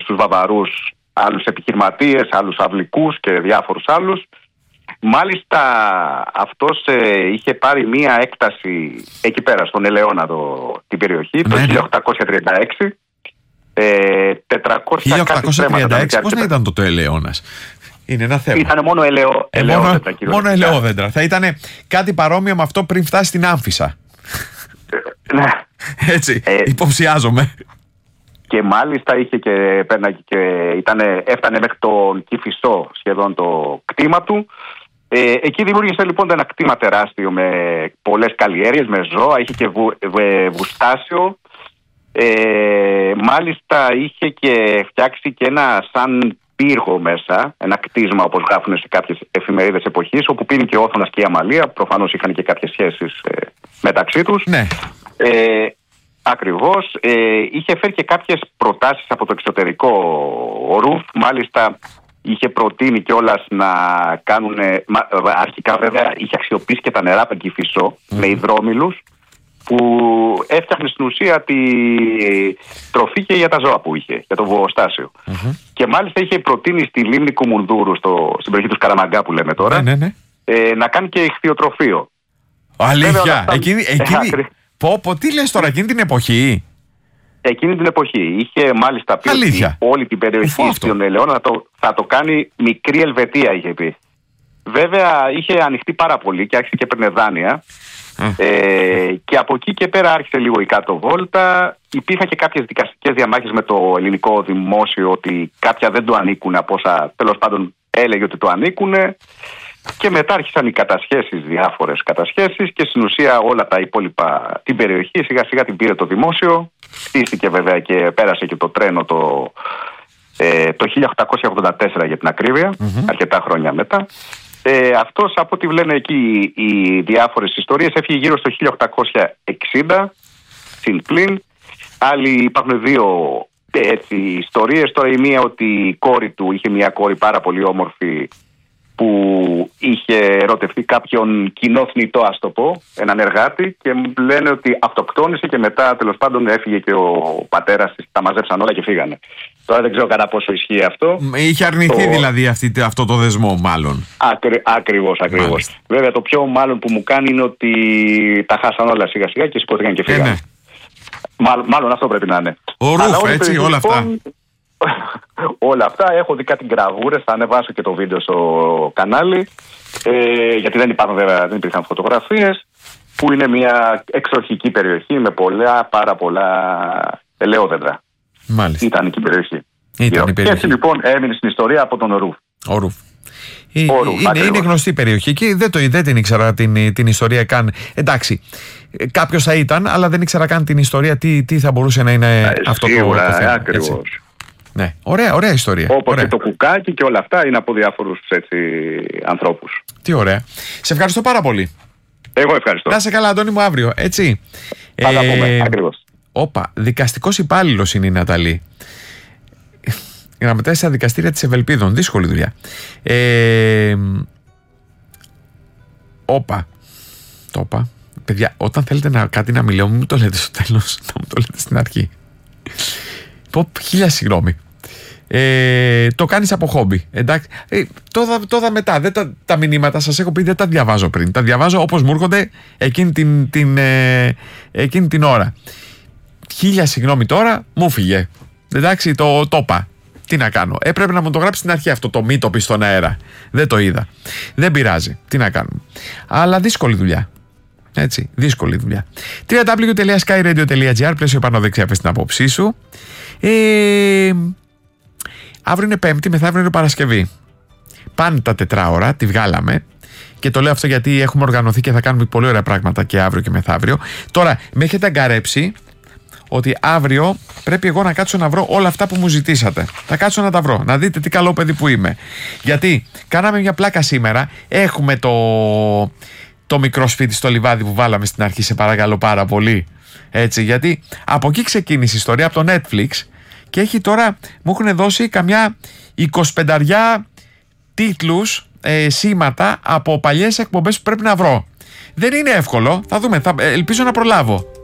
στους Βαβαρούς, άλλους επιχειρηματίες, άλλους αυλικούς και διάφορους άλλους. Μάλιστα αυτός είχε πάρει μία έκταση εκεί πέρα στον Ελαιώνα την περιοχή το 1836. 1836, πώς να ήταν το Ελαιώνας? Είναι ένα θέμα. Ήταν μόνο ελαιόδεντρα. Μόνο ελαιόδεντρα. Θα ήταν κάτι παρόμοιο με αυτό πριν φτάσει στην Άμφισσα. Ναι. Έτσι, υποψιάζομαι. Και μάλιστα είχε και έφτανε μέχρι τον Κηφισό σχεδόν το κτήμα του. Εκεί δημιούργησε λοιπόν ένα κτήμα τεράστιο με πολλές καλλιέργειες, με ζώα, είχε και βουστάσιο. Μάλιστα είχε και φτιάξει και ένα σαν πύργο μέσα, ένα κτίσμα όπως γράφουν σε κάποιες εφημερίδες εποχής, όπου πήρε και ο Όθωνας και η Αμαλία, προφανώς είχαν και κάποιες σχέσεις μεταξύ τους. Ναι. Ακριβώς. Είχε φέρει και κάποιες προτάσεις από το εξωτερικό ο Ρουφ, μάλιστα είχε προτείνει κιόλας να κάνουν, αρχικά βέβαια είχε αξιοποιήσει και τα νερά από Κηφισό με υδρόμυλους, που έφτιαχνε στην ουσία τη τροφή και για τα ζώα που είχε, για το βοοστάσιο. Και μάλιστα είχε προτείνει στη λίμνη Κουμουνδούρου, στην περιοχή του Σκαραμαγκά που λέμε τώρα, να κάνει και ηχθειοτροφείο. Αλήθεια, εκείνη τι λες τώρα, εκείνη την εποχή? Εκείνη την εποχή είχε μάλιστα πει ότι όλη την περιοχή στον Ελαιώνα θα το κάνει μικρή Ελβετία, είχε πει. Βέβαια είχε ανοιχτεί πάρα πολύ και άρχισε και έπαιρνε δάνεια. Και από εκεί και πέρα άρχισε λίγο η κάτω βόλτα. Υπήρχαν και κάποιες δικαστικές διαμάχες με το ελληνικό δημόσιο, ότι κάποια δεν το ανήκουν από όσα τέλος πάντων έλεγε ότι το ανήκουν. Και μετά άρχισαν οι κατασχέσεις, διάφορες κατασχέσεις, και στην ουσία όλα τα υπόλοιπα την περιοχή σιγά σιγά την πήρε το δημόσιο. Χτίστηκε βέβαια και πέρασε και το τρένο το 1884 για την ακρίβεια, αρκετά χρόνια μετά. Αυτός, από ό,τι λένε εκεί οι διάφορες ιστορίες, έφυγε γύρω στο 1860 συν πλην. Άλλοι, υπάρχουν δύο ιστορίες. Τώρα η μία ότι η κόρη του είχε μια κόρη πάρα πολύ όμορφη, που είχε ερωτευτεί κάποιον κοινόθνητο, ας το πω, έναν εργάτη, και λένε ότι αυτοκτόνησε και μετά τέλος πάντων έφυγε και ο πατέρας της, τα μαζέψαν όλα και φύγανε. Τώρα δεν ξέρω κατά πόσο ισχύει αυτό. Είχε αρνηθεί δηλαδή αυτό το δεσμό, μάλλον. Ακριβώς. Βέβαια το πιο μάλλον που μου κάνει είναι ότι τα χάσαν όλα σιγά σιγά και σηκώθηκαν και φύγανε. Μάλλον αυτό πρέπει να είναι. Ο Ρουφ, έτσι, όλα αυτά. Όλα αυτά. Έχω δει κάτι γραβούρες, θα ανεβάσω και το βίντεο στο κανάλι, γιατί δεν υπήρχαν φωτογραφίες, που είναι μια εξοχική περιοχή με πάρα πολλά ελαιόδεντρα. Μάλιστα. Ήταν εκεί η περιοχή. Και έτσι λοιπόν έμεινε στην ιστορία από τον Ρουφ. Ο Ρουφ. Είναι γνωστή περιοχή και δεν την ήξερα την ιστορία καν. Εντάξει, κάποιος θα ήταν, αλλά δεν ήξερα καν την ιστορία, τι θα μπορούσε να είναι αυτό το θέμα. Ακριβώς. Ναι, ωραία ιστορία. Όπως και το κουκάκι και όλα αυτά είναι από διάφορους ανθρώπους. Τι ωραία. Σε ευχαριστώ πάρα πολύ. Εγώ ευχαριστώ. Να είσαι καλά, Αντώνη μου, αύριο, έτσι. Θα τα πούμε, ακριβώς. Δικαστικός υπάλληλος είναι η Ναταλή. Γραμματέας στα δικαστήρια της Ευελπίδων. Δύσκολη δουλειά. Το είπα. Παιδιά, όταν θέλετε κάτι να μιλάω, μην το λέτε στο τέλος, να μου το λέτε στην αρχή. Χίλια συγγνώμη. Το κάνεις από χόμπι. Εντάξει. Το είδα μετά. Τα μηνύματα σας έχω πει, δεν τα διαβάζω πριν. Τα διαβάζω όπως μου έρχονται εκείνη την ώρα. Χίλια συγγνώμη τώρα, μου φύγε. Εντάξει, το είπα. Τι να κάνω. Έπρεπε να μου το γράψει στην αρχή αυτό, το μη το πει στον αέρα. Δεν το είδα. Δεν πειράζει. Τι να κάνουμε. Αλλά δύσκολη δουλειά. Έτσι, δύσκολη δουλειά. www.skyradio.gr, πλαίσιο πάνω δεξιά, πες την απόψή σου. Αύριο είναι Πέμπτη, μεθαύριο είναι Παρασκευή. Πάνε τα 4 ώρα, τη βγάλαμε. Και το λέω αυτό γιατί έχουμε οργανωθεί και θα κάνουμε πολύ ωραία πράγματα και αύριο και μεθαύριο. Τώρα, με έχετε αγκαρέψει ότι αύριο πρέπει εγώ να κάτσω να βρω όλα αυτά που μου ζητήσατε. Θα κάτσω να τα βρω, να δείτε τι καλό παιδί που είμαι. Γιατί κάναμε μια πλάκα σήμερα. Έχουμε το μικρό σπίτι στο λιβάδι που βάλαμε στην αρχή, σε παρακαλώ πάρα πολύ. Έτσι, γιατί από εκεί ξεκίνησε η ιστορία, από το Netflix, και έχει τώρα, μου έχουν δώσει καμιά 25 τίτλους, σήματα από παλιές εκπομπές που πρέπει να βρω. Δεν είναι εύκολο, θα δούμε, ελπίζω να προλάβω.